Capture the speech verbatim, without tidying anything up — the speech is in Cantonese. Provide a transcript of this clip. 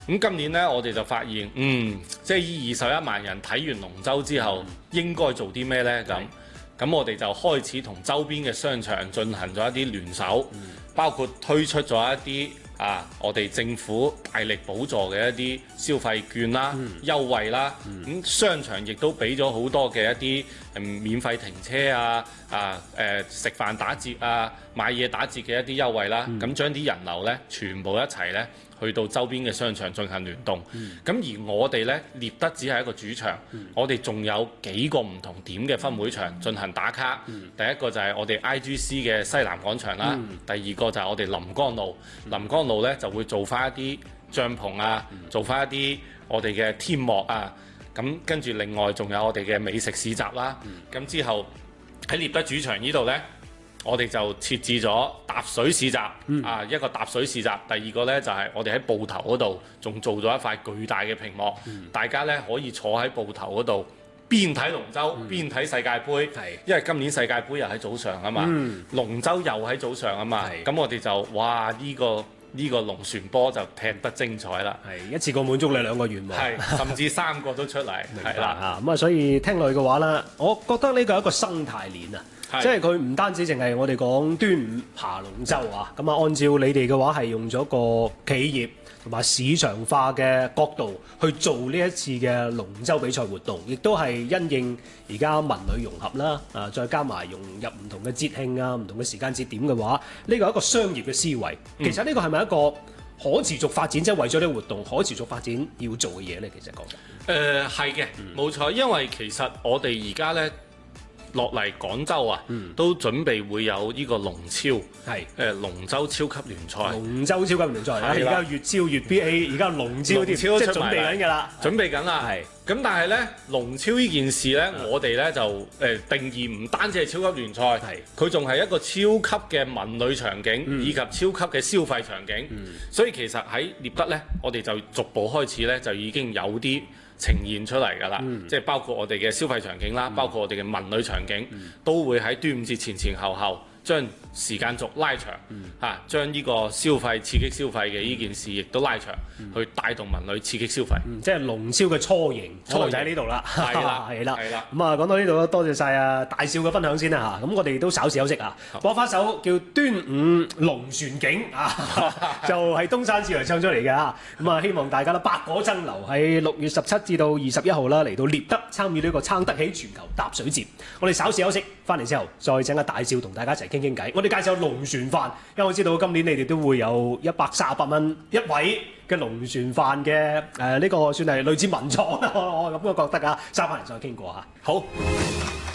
咁今年呢，我哋就發現，嗯，即係依二十一萬人睇完龍舟之後，應該做啲咩呢？咁咁我哋就開始同周邊嘅商場進行咗一啲聯手，嗯、包括推出咗一啲啊，我哋政府大力補助嘅一啲消費券啦、嗯、優惠啦，咁、嗯、商場亦都俾咗好多嘅一啲、嗯、免費停車啊、啊誒、呃、食飯打折啊、買嘢打折嘅一啲優惠啦，咁、嗯、將啲人流呢全部一齊呢去到周邊嘅商場進行聯動。咁、嗯、而我哋呢，獵德只係一個主場，嗯、我哋仲有幾個唔同點嘅分會場進行打卡。嗯、第一個就係我哋 I G C 嘅西南廣場啦，嗯、第二個就係我哋臨江路，臨、嗯、江路呢就會做翻一啲帳篷啊，嗯、做翻一啲我哋嘅天幕啊，咁跟住另外仲有我哋嘅美食市集啦。咁、嗯、之後喺獵德主場呢度呢，我哋就設置咗踏水市集，嗯、啊一個踏水市集。第二個呢，就係、是、我哋喺埠頭嗰度仲做咗一塊巨大嘅屏幕，嗯、大家呢可以坐喺埠頭嗰度邊睇龍舟、嗯、邊睇世界盃，是因為今年世界盃又喺早上啊嘛，嗯、龍舟又喺早上啊嘛，咁是我哋就哇呢、這個呢、這個龍船波就踢得精彩啦， 係一次過滿足你兩個願望， 係甚至三個都出嚟，係啦嚇咁啊！所以聽落去嘅話啦，我覺得呢個係一個生態鏈啊。即係佢唔單止淨係我哋講端午爬龍舟啊，咁啊按照你哋嘅話係用咗個企業同埋市場化嘅角度去做呢一次嘅龍舟比賽活動，亦都係因應而家文旅融合啦，啊再加埋融入唔同嘅節慶啊、唔同嘅時間節點嘅話，呢個係一個商業嘅思維。其實呢個係咪一個可持續發展，即係為咗呢個活動可持續發展要做嘅嘢呢？其實講誒係嘅，冇錯，因為其實我哋而家呢。落嚟廣州啊，嗯、都準備會有呢個龍超，係誒龍舟超級聯賽。 龍舟超級聯賽，而家粵超、粵 B A， 而家龍超啲，即係準備緊㗎啦， 準備緊啦。係咁，但係咧龍超呢件事咧，嗯、我哋咧就誒、呃、定義唔單止係超級聯賽，係佢仲係一個超級嘅文旅場景，嗯、以及超級嘅消費場景。嗯、所以其實喺獵德咧，我哋就逐步開始咧，就已經有啲呈現出嚟㗎啦，嗯、即係包括我哋嘅消費場景啦，嗯、包括我哋嘅文旅場景，嗯、都會喺端午節前前後後將時間軸拉長，嚇、嗯啊、將呢個消費刺激消費嘅呢件事亦都拉長，嗯、去帶動文旅刺激消費。 嗯、即係龍超嘅雛形，雛形就喺呢度啦。係啦，係啦，係啦。咁啊，講到呢度多謝晒啊大少嘅分享先啦嚇。咁我哋都稍事休息啊，播翻首叫《端午龍船景》啊，就係東山少爺唱出嚟嘅嚇。咁啊，希望大家咧百果爭流喺六月十七至到二十一號啦，嚟到獵德參與呢個撐得起全球踏水節。我哋稍事休息，翻嚟之後再請阿大少同大家一齊傾傾偈。我哋介紹龍船飯，因為我知道今年你哋都會有一百三十八蚊一位嘅龍船飯嘅誒呢個算係類似文創啦，我我咁嘅覺得啊，收翻嚟再傾過嚇。好。